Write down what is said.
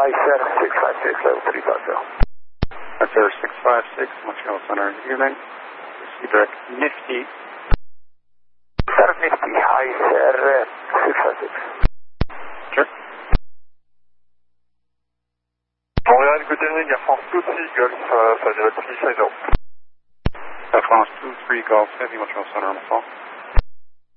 Hi, sir. 656, level 350. That's Air 656, Montreal Center. Your name? Direct Nifty. Sir, Nifty. Hi, sir. 656. Sure. Montréal, good evening. Air France 23 Golf, ça direct 350. Air France 23 Golf, Heavy Montreal Center, on the phone.